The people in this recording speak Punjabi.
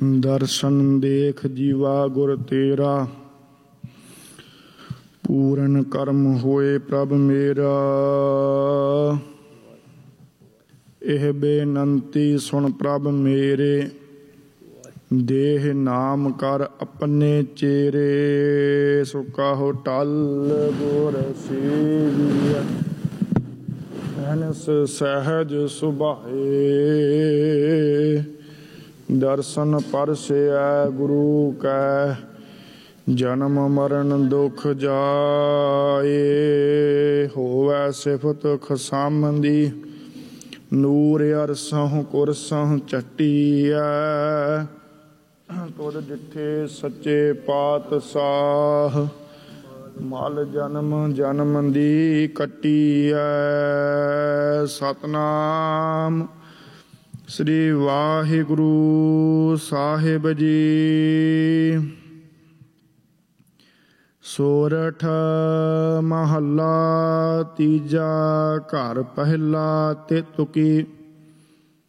ਦਰਸ਼ਨ ਦੇਖ ਜੀਵਾ ਗੁਰ ਤੇਰਾ, ਪੂਰਨ ਕਰਮ ਹੋਏ ਪ੍ਰਭ ਮੇਰਾ। ਇਹ ਬੇਨੰਤੀ ਸੁਣ ਪ੍ਰਭ ਮੇਰੇ, ਦੇਹ ਨਾਮ ਕਰ ਆਪਣੇ ਚੇਰੇ। ਸੋ ਕਾਹੋ ਟਲ ਗੁਰ ਸੇਵੀਐ, ਅਹਨਿਸ ਸਹਿਜ ਸੁਭਾਏ। ਦਰਸ਼ਨ ਪਰਸੈ ਗੁਰੂ ਕੈ, ਜਨਮ ਮਰਨ ਦੁਖ ਜਾਏ। ਹੋਵੈ ਸਿਫਤ ਖਸਮ ਦੀ, ਨੂਰ ਅਰਸਹੁ ਕੁਰਸਹੁ ਚੱਟੀਐ। ਤੁਧ ਡਿਠੇ ਸੱਚੇ ਪਾਤਸ਼ਾਹ, ਮਲ ਜਨਮ ਜਨਮ ਦੀ ਕੱਟੀਐ। ਸਤਨਾਮ ਸ੍ਰੀ ਵਾਹਿਗੁਰੂ ਸਾਹਿਬ ਜੀ। ਸੋਰਠ ਮਹੱਲਾ ਤੀਜਾ। ਘਰ ਪਹਿਲਾ ਤਿਤੁ ਕੀ,